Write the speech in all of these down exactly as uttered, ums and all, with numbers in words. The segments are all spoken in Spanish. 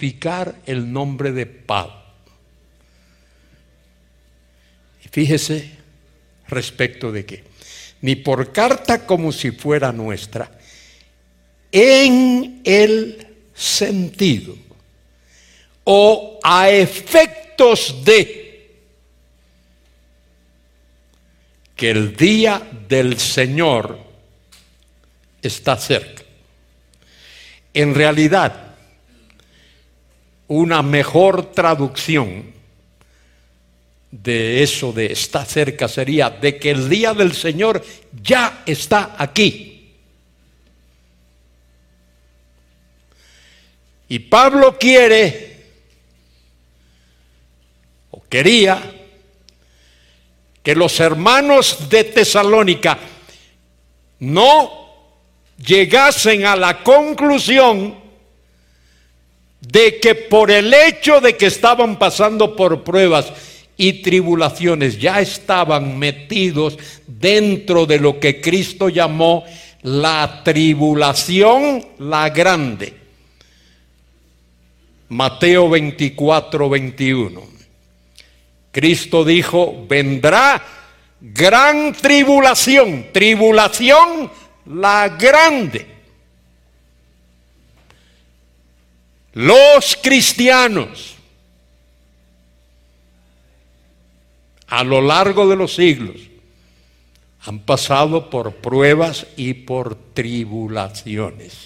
tipificar el nombre de Pablo. Y fíjese respecto de qué. Ni por carta como si fuera nuestra, en el sentido o a efectos de que el día del Señor está cerca. En realidad, una mejor traducción de eso de está cerca sería de que el día del Señor ya está aquí. Y Pablo quiere o quería que los hermanos de Tesalónica no llegasen a la conclusión de que por el hecho de que estaban pasando por pruebas y tribulaciones ya estaban metidos dentro de lo que Cristo llamó la tribulación, la grande. Mateo veinticuatro, veintiuno. Cristo dijo, vendrá gran tribulación, tribulación la grande. Los cristianos a lo largo de los siglos han pasado por pruebas y por tribulaciones.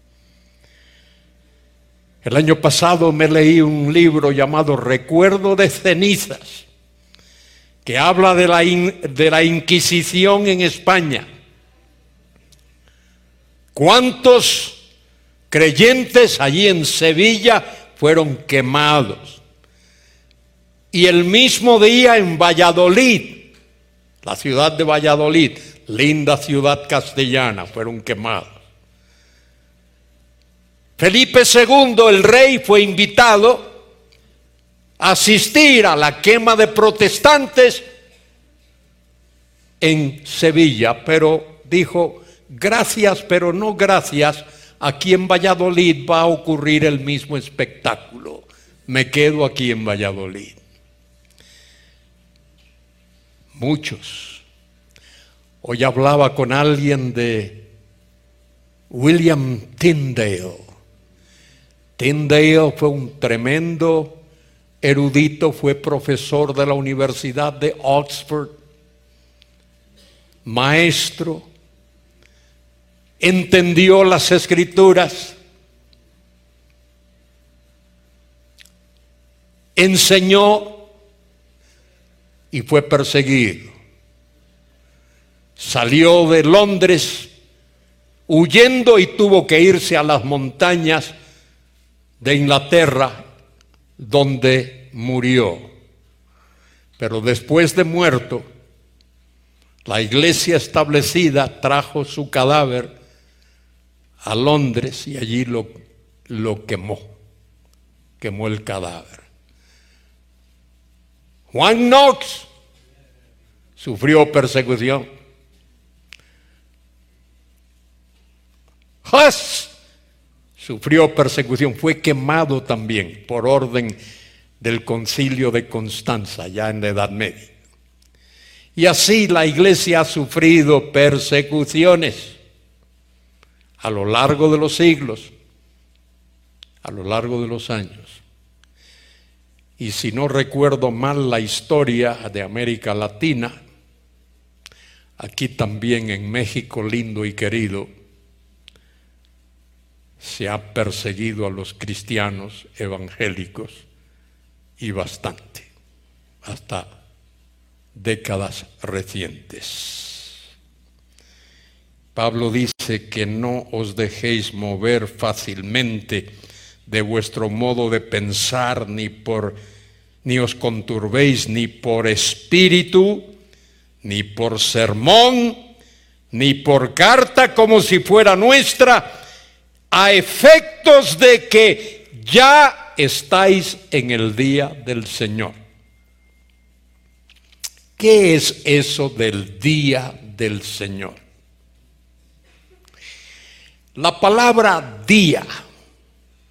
El año pasado me leí un libro llamado Recuerdo de cenizas, que habla de la, in, de la Inquisición en España. ¿Cuántos creyentes allí en Sevilla fueron quemados? Y el mismo día en Valladolid, la ciudad de Valladolid, linda ciudad castellana, fueron quemados. Felipe segundo, el rey, fue invitado a asistir a la quema de protestantes en Sevilla, pero dijo, gracias, pero no gracias, aquí en Valladolid va a ocurrir el mismo espectáculo. Me quedo aquí en Valladolid. Muchos. Hoy hablaba con alguien de William Tyndale. Tyndale fue un tremendo erudito, fue profesor de la Universidad de Oxford, maestro, entendió las Escrituras, enseñó y fue perseguido. Salió de Londres huyendo y tuvo que irse a las montañas de Inglaterra, donde murió. Pero después de muerto, la iglesia establecida trajo su cadáver a Londres y allí lo, lo quemó, quemó el cadáver. Juan Knox sufrió persecución. Huss sufrió persecución, fue quemado también por orden del Concilio de Constanza, ya en la Edad Media. Y así la iglesia ha sufrido persecuciones a lo largo de los siglos, a lo largo de los años. Y si no recuerdo mal la historia de América Latina, aquí también en México lindo y querido, se ha perseguido a los cristianos evangélicos y bastante, hasta décadas recientes. Pablo dice que no os dejéis mover fácilmente de vuestro modo de pensar, ni por ni os conturbéis ni por espíritu, ni por sermón, ni por carta como si fuera nuestra, a efectos de que ya estáis en el día del Señor. ¿Qué es eso del día del Señor? La palabra día